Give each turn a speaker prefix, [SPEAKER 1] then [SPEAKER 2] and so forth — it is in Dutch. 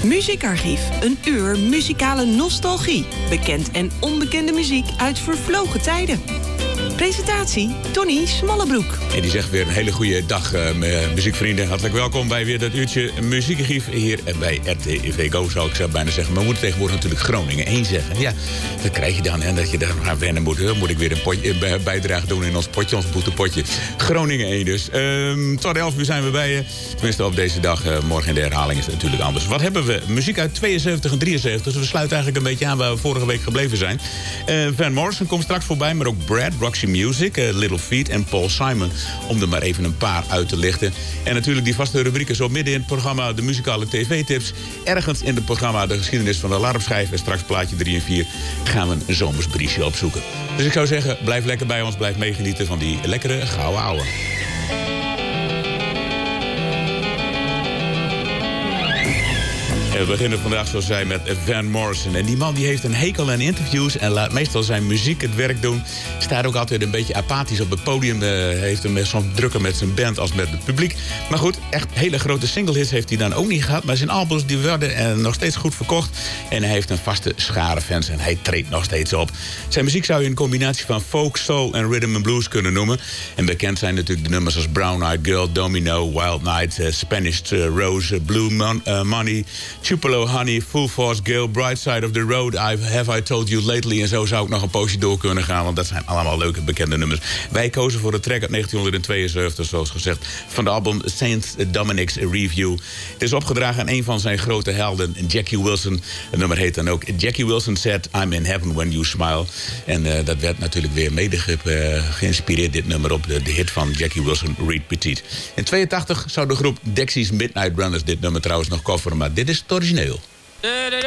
[SPEAKER 1] Muziekarchief, een uur muzikale nostalgie. Bekend en onbekende muziek uit vervlogen tijden. Presentatie Tony Smallebroek.
[SPEAKER 2] En die zegt weer een hele goede dag, muziekvrienden. Hartelijk welkom bij weer dat uurtje muziekarchief hier bij RTV Go, zou ik bijna zeggen. Maar we moeten tegenwoordig natuurlijk Groningen 1 zeggen. Ja, dat krijg je dan, en dat je daar nog aan wennen moet. Moet ik weer een bijdrage doen in ons potje, ons boetepotje. Groningen 1 dus. Tot 11 uur zijn we bij je. Tenminste op deze dag, morgen in de herhaling is het natuurlijk anders. Wat hebben we? Muziek uit 72 en 73. Dus we sluiten eigenlijk een beetje aan waar we vorige week gebleven zijn. Van Morrison komt straks voorbij, maar ook Brad, Roxy Music, Little Feat en Paul Simon. Om er maar even een paar uit te lichten. En natuurlijk die vaste rubrieken zo midden in het programma de muzikale tv-tips. Ergens in het programma de geschiedenis van de alarmschijf. En straks plaatje 3 en 4 gaan we een zomersbriesje opzoeken. Dus ik zou zeggen, blijf lekker bij ons. Blijf meegenieten van die lekkere gouden ouwe. We beginnen vandaag, zoals zei, met Van Morrison. En die man die heeft een hekel aan interviews en laat meestal zijn muziek het werk doen. Staat ook altijd een beetje apathisch op het podium. Heeft hem soms drukker met zijn band als met het publiek. Maar goed, echt hele grote singlehits heeft hij dan ook niet gehad. Maar zijn albums die werden nog steeds goed verkocht. En hij heeft een vaste schare fans en hij treedt nog steeds op. Zijn muziek zou je een combinatie van folk, soul en rhythm and blues kunnen noemen. En bekend zijn natuurlijk de nummers als Brown Eyed Girl, Domino, Wild Night, Spanish Rose, Blue Money, Tupelo Honey, Full Force Girl, Bright Side of the Road, Have I Told You Lately. En zo zou ik nog een poosje door kunnen gaan, want dat zijn allemaal leuke bekende nummers. Wij kozen voor de track uit 1972, zoals gezegd, van de album Saint Dominic's Review. Het is opgedragen aan een van zijn grote helden, Jackie Wilson. Het nummer heet dan ook Jackie Wilson Said I'm in Heaven When You Smile. En dat werd natuurlijk weer mede geïnspireerd, dit nummer, op de hit van Jackie Wilson, Reed Petit. In 82 zou de groep Dexys Midnight Runners dit nummer trouwens nog coveren, maar dit is het origineel.